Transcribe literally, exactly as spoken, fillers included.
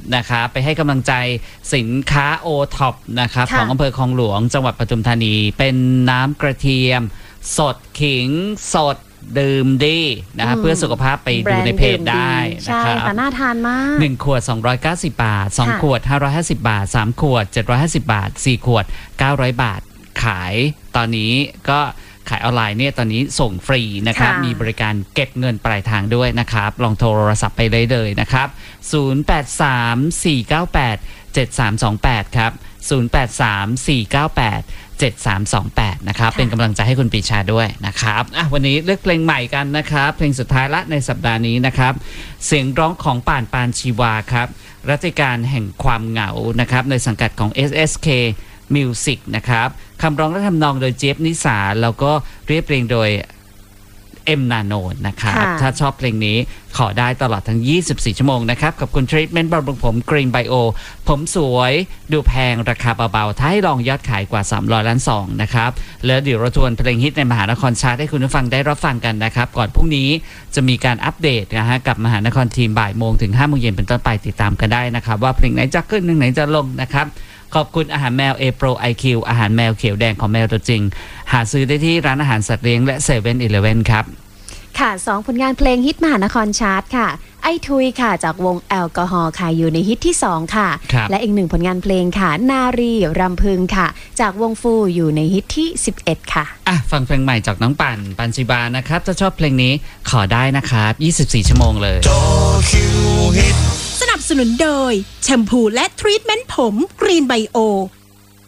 นะครับไปให้กำลังใจสินค้าโอท็อปนะครับของอำเภอคลองหลวงจังหวัดปทุมธานีเป็นน้ำกระเทียมสดขิงสดดื่มดีนะครับเพื่อสุขภาพไปดูในเพจได้นะครับใช่แต่น่าทานมากหนึ่งขวดสองร้อยเก้าสิบบาทสองขวดห้าร้อยห้าสิบบาทสามขวดเจ็ดร้อยห้าสิบบาทสี่ขวดเก้าร้อยบาทขายตอนนี้ก็ขายออนไลน์เนี่ยตอนนี้ส่งฟรีนะครับมีบริการเก็บเงินปลายทางด้วยนะครับลองโทรศัพท์ไปเลยเลยนะครับศูนย์ แปด สาม สี่ เก้า แปด เจ็ด สาม สอง แปดครับศูนย์ แปด สาม สี่ เก้า แปด เจ็ด สาม สอง แปดนะครับเป็นกำลังใจให้คุณปรีชาด้วยนะครับอ่ะวันนี้เลือกเพลงใหม่กันนะครับเพลงสุดท้ายละในสัปดาห์นี้นะครับเสียงร้องของป่านปานชีวาครับรัติการแห่งความเหงานะครับในสังกัดของ เอส เอส เค Music นะครับคำร้องและทำนองโดยเจี๊ยบนิสาแล้วก็เรียบเรียงโดยเอ็มนาโนนนะครับถ้าชอบเพลงนี้ขอได้ตลอดทั้งยี่สิบสี่ชั่วโมงนะครับกับคุณทรีทเมนต์บำรุงผม Green Bio ผมสวยดูแพงราคาเบาๆถ้าให้ลองยอดขายกว่าสามร้อยล้านซองนะครับแล้วเดี๋ยวเราทวนเพลงฮิตในมหานครชาร์ตให้คุณผู้ฟังได้รับฟังกันนะครับก่อนพรุ่งนี้จะมีการอัปเดตนะฮะกับมหานครทีมบ่ายโมงถึงห้าโมงเย็นเป็นต้นไปติดตามกันได้นะครับว่าเพลงไหนจะขึ้นเพลงไหนจะลงนะครับขอบคุณอาหารแมว A Pro ไอ คิว อาหารแมวเขียวแดงของแมวตัวจริงหาซื้อได้ที่ร้านอาหารสัตว์เลี้ยงและเซเว่นอีเลฟเว่นครับค่ะสองผลงานเพลงฮิตมหานครชาร์ตค่ะไอทุยค่ะจากวงแอลกอฮอล์ค่ะอยู่ในฮิตที่สองค่ะและอีกหนึ่งผลงานเพลงค่ะนารีรำพึงค่ะจากวงฟูอยู่ในฮิตที่สิบเอ็ดค่ะอ่ะฟังเพลงใหม่จากน้องปั่นปัญชิบานะครับถ้าชอบเพลงนี้ขอได้นะครับยี่สิบสี่ชั่วโมงเลยสนับสนุนโดยแชมพูและทรีทเมนต์ผม Green Bio